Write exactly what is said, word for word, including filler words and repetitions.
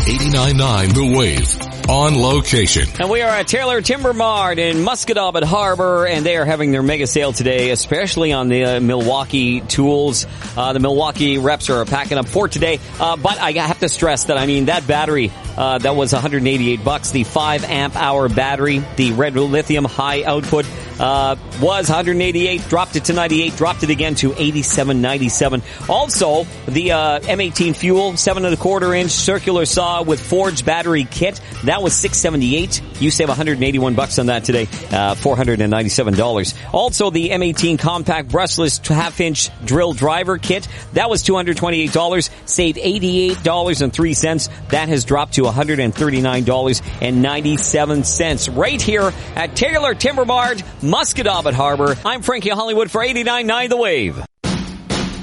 eighty-nine point nine The Wave. On location. And we are at Taylor Timber Mart in Musquodoboit Harbor, and they are having their mega sale today, especially on the uh, Milwaukee tools. Uh, the Milwaukee reps are packing up for today. Uh, but I have to stress that, I mean, that battery, uh, that was one hundred eighty-eight bucks. The five amp hour battery, the red lithium high output, uh, was one hundred eighty-eight, dropped it to ninety-eight, dropped it again to eighty-seven ninety-seven. Also, the, uh, M eighteen Fuel, seven and a quarter inch circular saw with forged battery kit. That was six seventy-eight. You save one hundred eighty-one bucks on that today, uh, four hundred ninety-seven dollars. Also, the M eighteen compact brushless half inch drill driver kit. That was two hundred twenty-eight dollars. Save eighty-eight dollars and three cents. That has dropped to one hundred thirty-nine dollars and ninety-seven cents. Right here at Taylor Timber Mart, Musquodoboit Harbor. I'm Frankie Hollywood for eighty-nine point nine The Wave.